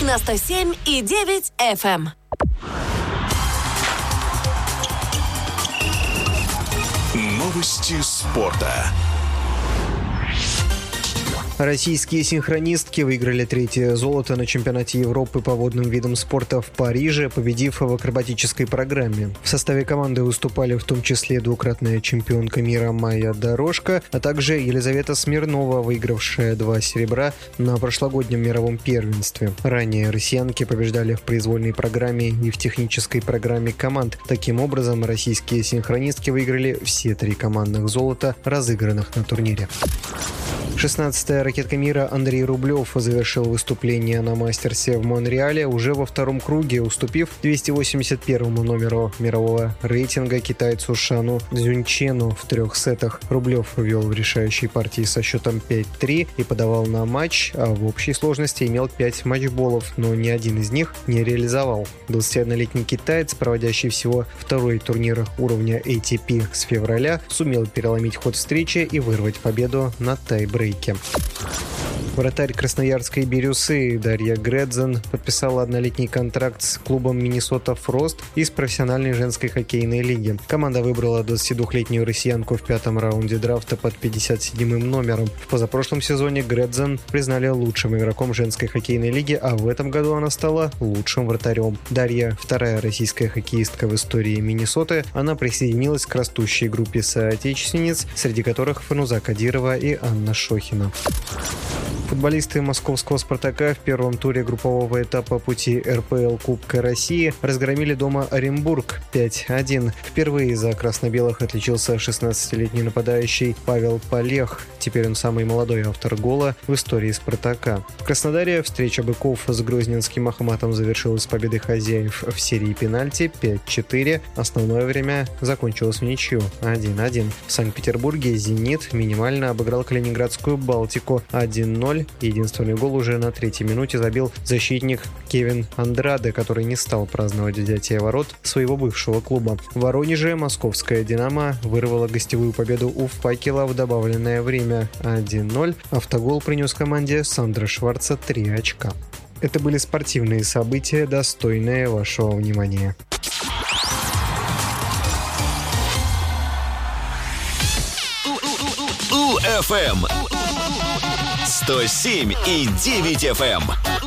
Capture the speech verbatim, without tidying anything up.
на сто семь и девять эф эм. Новости спорта. Российские синхронистки выиграли третье золото на чемпионате Европы по водным видам спорта в Париже, победив в акробатической программе. В составе команды выступали в том числе двукратная чемпионка мира Майя Дорожко, а также Елизавета Смирнова, выигравшая два серебра на прошлогоднем мировом первенстве. Ранее россиянки побеждали в произвольной программе и в технической программе команд. Таким образом, российские синхронистки выиграли все три командных золота, разыгранных на турнире. шестнадцатая ракетка мира Андрей Рублев завершил выступление на мастерсе в Монреале уже во втором круге, уступив двести восемьдесят первому номеру мирового рейтинга китайцу Шану Цзюньчену в трех сетах. Рублев вел в решающей партии со счетом пять-три и подавал на матч, а в общей сложности имел пять матчболов, но ни один из них не реализовал. двадцатиоднолетний китаец, проводящий всего второй турнир уровня эй ти пи с февраля, сумел переломить ход встречи и вырвать победу на тайбрейке. Вратарь красноярской «Бирюсы» Дарья Гредзен подписала однолетний контракт с клубом «Миннесота Фрост» из профессиональной женской хоккейной лиги. Команда выбрала двадцатидвухлетнюю россиянку в пятом раунде драфта под пятьдесят седьмым номером. В позапрошлом сезоне Гредзен признали лучшим игроком женской хоккейной лиги, а в этом году она стала лучшим вратарем. Дарья – вторая российская хоккеистка в истории Миннесоты. Она присоединилась к растущей группе соотечественниц, среди которых Фануза Кадирова и Анна Шохина. Футболисты московского «Спартака» в первом туре группового этапа пути эр пэ эл Кубка России разгромили дома Оренбург пять-один. Впервые за красно-белых отличился шестнадцатилетний нападающий Павел Полех. Теперь он самый молодой автор гола в истории «Спартака». В Краснодаре встреча быков с грозненским Ахматом завершилась победой хозяев в серии пенальти пять-четыре. Основное время закончилось в ничью один-один. В Санкт-Петербурге «Зенит» минимально обыграл калининградскую «Балтику» один-ноль. Единственный гол уже на третьей минуте забил защитник Кевин Андраде, который не стал праздновать взятие ворот своего бывшего клуба. В Воронеже московская «Динамо» вырвала гостевую победу у «Факела» в добавленное время один-ноль. Автогол принес команде Сандра Шварца три очка. Это были спортивные события, достойные вашего внимания. УФМ сто семь и девять эф эм.